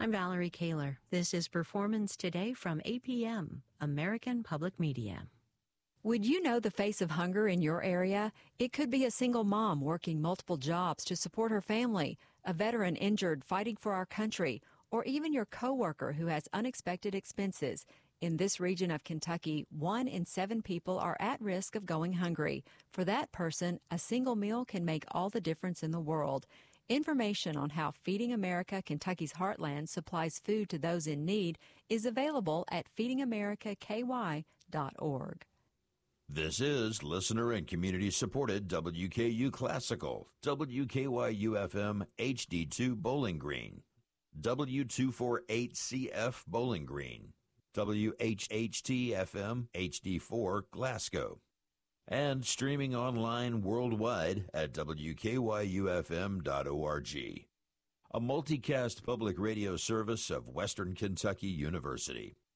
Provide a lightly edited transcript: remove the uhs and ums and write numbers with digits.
I'm Valerie Kaler. This is Performance Today from APM, American Public Media. Would you know the face of hunger in your area? It could be a single mom working multiple jobs to support her family, a veteran injured fighting for our country, or even your coworker who has unexpected expenses. In this region of Kentucky, 1 in 7 people are at risk of going hungry. For that person, a single meal can make all the difference in the world. Information on how Feeding America Kentucky's Heartland supplies food to those in need is available at feedingamericaky.org. This is listener and community-supported WKU Classical, WKYU-FM HD2 Bowling Green, W248CF Bowling Green, WHHT-FM HD4 Glasgow, and streaming online worldwide at WKYUFM.org, a multicast public radio service of Western Kentucky University.